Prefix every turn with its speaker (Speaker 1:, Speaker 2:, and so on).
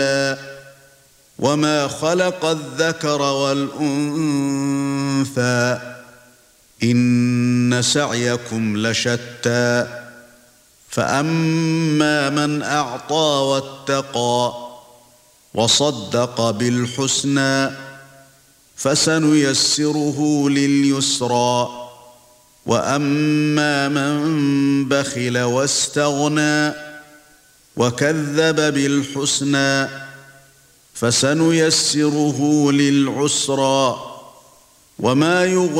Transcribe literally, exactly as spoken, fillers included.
Speaker 1: تَفْضِيلًا وَمَا خَلَقَ الذَّكَرَ وَالْأُنثَى إِنَّ سَعْيَكُمْ لَشَتَّى فَأَمَّا مَنْ أَعْطَى وَاتَّقَى وَصَدَّقَ بِالْحُسْنَى فَسَنُيَسِّرُهُ لِلْيُسْرَى وَأَمَّا مَنْ بَخِلَ وَاسْتَغْنَى وَكَذَّبَ بِالْحُسْنَى فَسَنُيَسِّرُهُ لِلْعُسْرَى وَمَا يُغْنِي